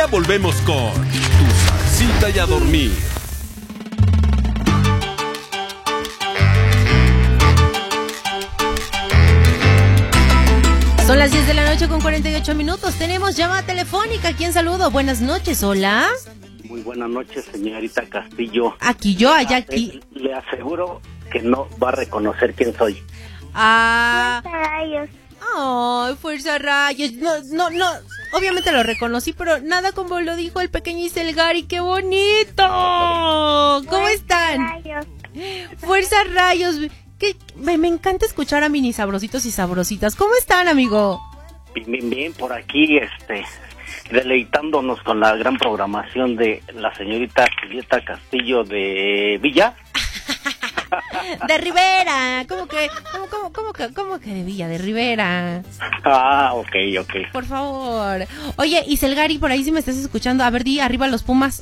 volvemos con Tu Salsita y a Dormir. Son las 10 de la noche con 48 minutos. Tenemos llamada telefónica. ¿Quién saludo? Buenas noches, hola. Muy buenas noches, señorita Castillo. Aquí yo, allá aquí. Le aseguro que no va a reconocer quién soy. Rayos. Ay, Fuerza Rayos. No. Obviamente lo reconocí, pero nada como lo dijo el pequeño Iselgari. ¡Qué bonito! ¿Cómo están? Fuerza Rayos. Me encanta escuchar a mini sabrositos y sabrositas. ¿Cómo están, amigo? Bien, por aquí, deleitándonos con la gran programación de la señorita Julieta Castillo de Villa. De Rivera. ¿Cómo que de Villa? De Rivera. Ok. Por favor. Oye, Iselgari, por ahí si me estás escuchando, a ver, di arriba los Pumas.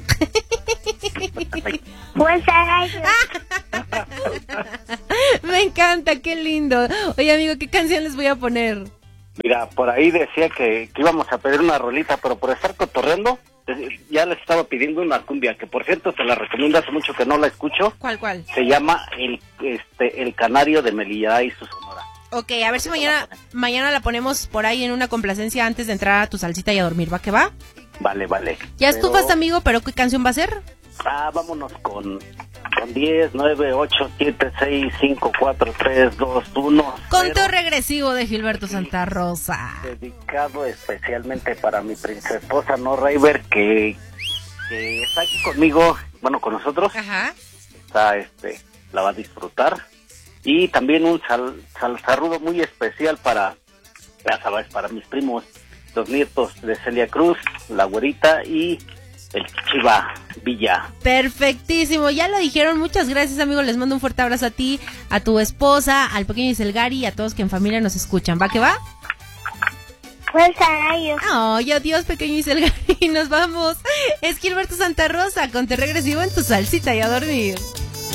Me encanta, qué lindo. Oye, amigo, ¿qué canción les voy a poner? Mira, por ahí decía que íbamos a pedir una rolita, pero por estar cotorreando, ya les estaba pidiendo una cumbia, que por cierto te la recomiendo, hace mucho que no la escucho. ¿Cuál? Se llama El Canario de Melilla y su Sonora. Ok, a ver si mañana la ponemos por ahí en una complacencia antes de entrar a Tu Salsita y a Dormir, ¿va que va? Vale. Ya estufas, amigo, pero ¿qué canción va a ser? Vámonos con 10, 9, 8, 7, 6, 5, 4, 3, 2, 1. Conteo regresivo de Gilberto Santa Rosa. Dedicado especialmente para mi princesa esposa, ¿no, Rayber? Que está aquí conmigo, bueno, con nosotros. Ajá. Está, la va a disfrutar. Y también un saludo muy especial para mis primos, los nietos de Celia Cruz, la güerita y el Chiva Villa. Perfectísimo, ya lo dijeron. Muchas gracias, amigo. Les mando un fuerte abrazo a ti, a tu esposa, al pequeño Iselgari y a todos que en familia nos escuchan. ¿Va que va? Ay, adiós, pequeño Iselgari. Nos vamos. Es Gilberto Santa Rosa con Te Regresivo en Tu Salsita y a Dormir.